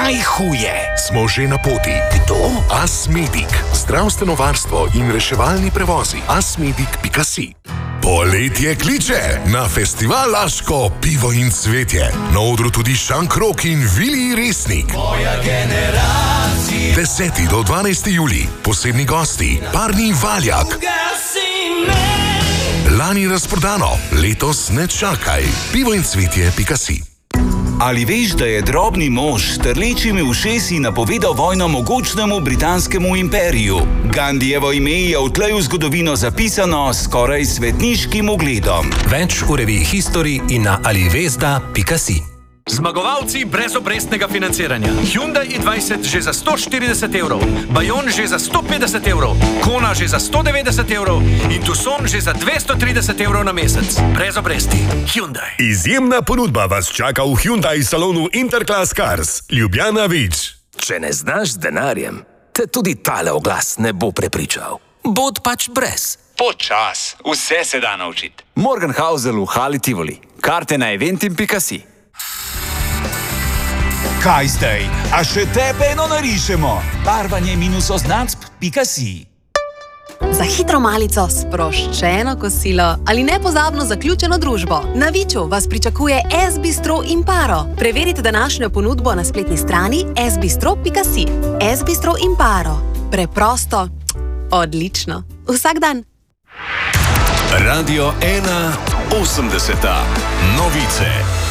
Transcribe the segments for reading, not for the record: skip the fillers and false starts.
najhuje. Smo že na poti. Kdo? Asmedic. Zdravstveno varstvo in reševalni prevozi. Asmedic.si. Poletje kliče na festival Laško, pivo in cvetje. Na odru tudi Šankrok in Vili Resnik. Moja generacija. 10. do 12. juli. Posebni gosti. Parni Valjak. Lani razprodano. Letos ne čakaj. Pivo in cvetje.si. Ali veš, da je drobni mož s trlečimi ušesi napovedal vojno mogočnemu britanskemu imperiju? Gandijevo ime je odtlej v zgodovino zapisano skoraj svetniškim ugledom. Več v reviji History in na alivesda.si. Zmagovalci brezobrestnega financiranja. Hyundai i20 že za 140 evrov, Bayon že za 150 evrov, Kona že za 190 evrov in Tucson že za 230 evrov na mesec. Brez obresti. Hyundai. Izjemna ponudba vas čaka v Hyundai salonu Interclass Cars. Ljubljana Vič. Če ne znaš z denarjem, te tudi tale oglas ne bo prepričal. Bod pač brez. Počas, vse se da naučiti. Morgenhausel v Hali Tivoli. Karte na eventim.si. Kaj zdaj? A še tebe eno narišemo? Barvanje -označb.si. Za hitro malico, sproščeno kosilo ali nepozabno zaključeno družbo. Na Viču vas pričakuje S-Bistro Imparo. Preverite današnjo ponudbo na spletni strani sbistro.si. S-Bistro Imparo. Preprosto, odlično. Vsak dan. Radio 1 80. Novice.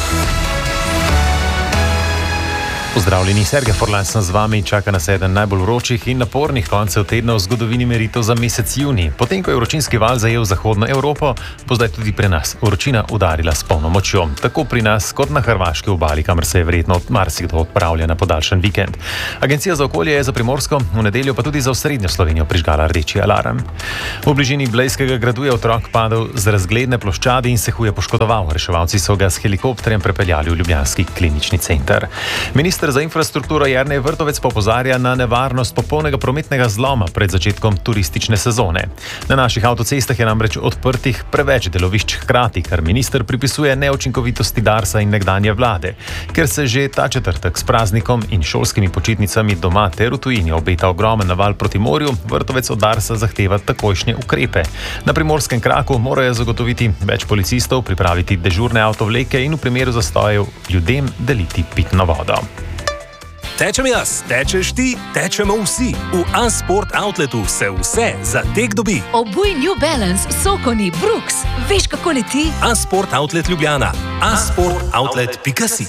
Pozdravljeni, Sergej Forlan sem z vami, čaka nas eden najbolj vročih in napornih koncev tedna v zgodovini meritev za mesec junij. Potem, ko je vročinski val zajel zahodno Evropo, bo zdaj tudi pri nas vročina udarila s polno močjo. Tako pri nas kot na hrvaški obali, kamor se je verjetno marsikdo odpravlja na podaljšan vikend. Agencija za okolje je za Primorsko, v nedeljo pa tudi za osrednjo Slovenijo prižgala rdeči alarm. V bližini Blejskega gradu je otrok padel z razgledne ploščadi in se huje poškodoval. Reševalci so ga s helikopterjem prepeljali v ljubljanski klinični center. Minister za infrastrukturo Jernej Vrtovec pa opozarja na nevarnost popolnega prometnega zloma pred začetkom turistične sezone. Na naših avtocestah je namreč odprtih preveč delovišč hkrati, kar minister pripisuje neučinkovitosti Darsa in nekdanje vlade. Ker se že ta četrtek s praznikom in šolskimi počitnicami doma ter v tujini obeta ogromen naval proti morju, Vrtovec od Darsa zahteva takojšnje ukrepe. Na primorskem kraku morajo zagotoviti več policistov, pripraviti dežurne avtovleke in v primeru zastojev ljudem deliti pitno vodo. Tečem jaz, tečeš ti, tečemo vsi. V A-Sport Outletu se vse za tek dobi. Obuj New Balance, Sokoni, Brooks. Veš, kako leti? A-Sport Outlet Ljubljana. A-sportoutlet.si.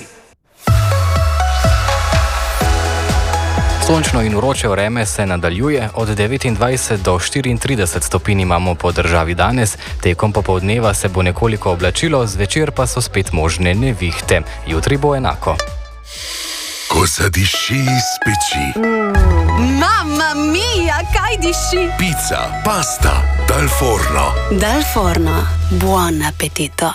Sončno in vroče vreme se nadaljuje, od 29 do 34 stopinj imamo po državi danes, tekom popoldneva se bo nekoliko oblačilo, zvečer pa so spet možne nevihte. Jutri bo enako. Ko zadiši iz peči. Mamma mia, kaj diši? Pizza, pasta, dal forno. Dal forno, buon appetito.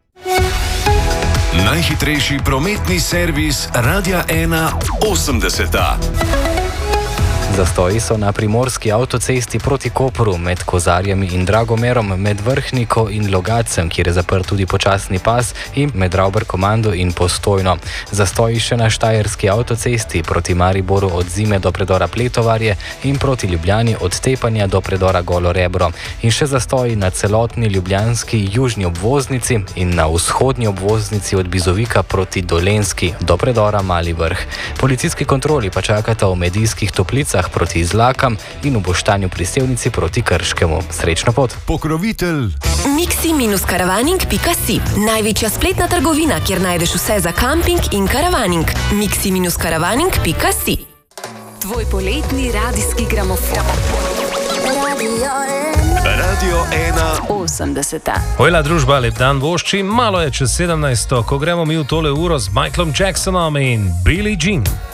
Najhitrejši prometni servis Radia 1 80. Zastoji so na primorski avtocesti proti Kopru med Kozarjem in Dragomerom, med Vrhniko in Logacem, kjer je zaprt tudi počasni pas, in med Ravber-Komando in Postojno. Zastoji še na štajerski avtocesti proti Mariboru od Zime do predora Pletovarje in proti Ljubljani od Tepanja do predora Golo Rebro. In še zastoji na celotni ljubljanski južni obvoznici in na vzhodni obvoznici od Bizovika proti Dolenski do predora Mali Vrh. Policijski kontroli pa čakata v Medijskih Toplicah proti Izlakam in v Boštanju pri Sevnici proti Krškemu. Srečno pot! Pokrovitelj Mixi-karavaning.si. Največja spletna trgovina, kjer najdeš vse za kamping in karavaning. Mixi-karavaning.si. Tvoj poletni radijski gramofon. Radio 1 80. Hojla družba, lep dan vošči, malo je čez 17, ko gremo mi v tole uro z Michaelom Jacksonom in Billie Jean.